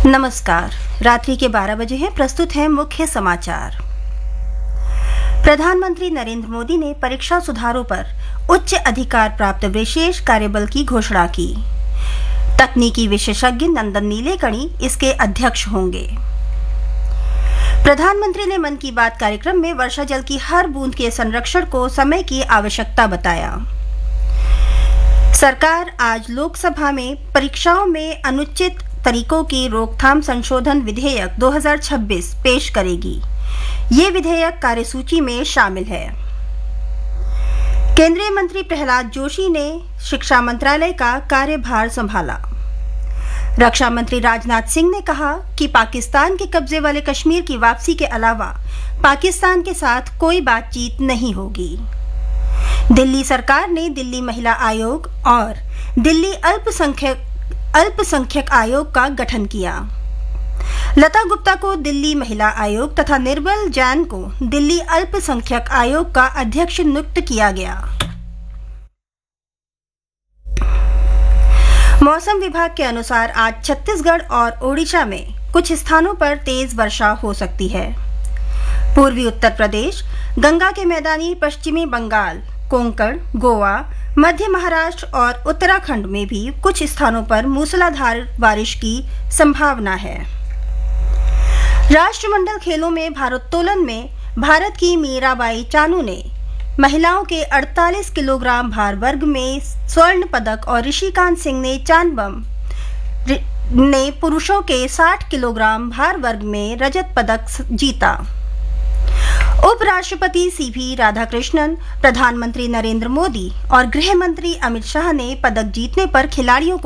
नमस्कार। रात्रि के 12 बजे हैं। प्रस्तुत हैं मुख्य समाचार। प्रधानमंत्री नरेंद्र मोदी ने परीक्षा सुधारों पर उच्च अधिकार प्राप्त विशेष कार्यबल की घोषणा की। तकनीकी विशेषज्ञ नंदन नीलेकणी इसके अध्यक्ष होंगे। प्रधानमंत्री ने मन की बात कार्यक्रम में वर्षा जल की हर बूंद के संरक्षण को समय की आवश्यकता बताया। सरकार आज लोकसभा में परीक्षाओं में अनुचित तरीकों की रोकथाम संशोधन विधेयक 2026 पेश करेगी। ये विधेयक कार्यसूची में शामिल है। केंद्रीय मंत्री प्रहलाद जोशी ने शिक्षा मंत्रालय का कार्यभार संभाला। रक्षा मंत्री राजनाथ सिंह ने कहा कि पाकिस्तान के कब्जे वाले कश्मीर की वापसी के अलावा पाकिस्तान के साथ कोई बातचीत नहीं होगी। दिल्ली सरकार ने दिल्ली महिला आयोग और दिल्ली अल्पसंख्यक आयोग का गठन किया। लता गुप्ता को दिल्ली महिला आयोग तथा निर्मल जैन को दिल्ली अल्पसंख्यक आयोग का अध्यक्ष नियुक्त किया गया। मौसम विभाग के अनुसार आज छत्तीसगढ़ और ओडिशा में कुछ स्थानों पर तेज वर्षा हो सकती है। पूर्वी उत्तर प्रदेश, गंगा के मैदानी पश्चिमी बंगाल, कोंकण, गोवा, मध्य महाराष्ट्र और उत्तराखंड में भी कुछ स्थानों पर मूसलाधार बारिश की संभावना है। राष्ट्रमंडल खेलों में भारोत्तोलन में भारत की मीराबाई चानू ने महिलाओं के 48 किलोग्राम भार वर्ग में स्वर्ण पदक और ऋषिकांत सिंह ने चानबम ने पुरुषों के 60 किलोग्राम भार वर्ग में रजत पदक जीता। उपराष्ट्रपति सीपी राधाकृष्णन, प्रधानमंत्री नरेंद्र मोदी और गृह मंत्री अमित शाह ने पदक जीतने पर खिलाड़ियों को